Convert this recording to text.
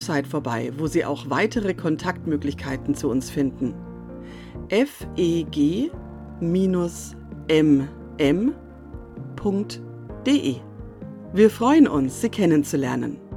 Website vorbei, wo Sie auch weitere Kontaktmöglichkeiten zu uns finden. feg-mm.de. Wir freuen uns, Sie kennenzulernen.